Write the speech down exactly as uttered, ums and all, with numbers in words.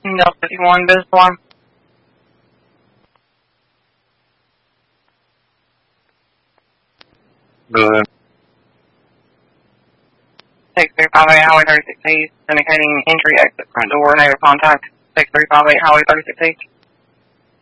Delta fifty-one, Biz one. Good. six three five eight, Highway thirty-six East, indicating entry, exit, front door, negative contact. six three five eight, Highway thirty-six East.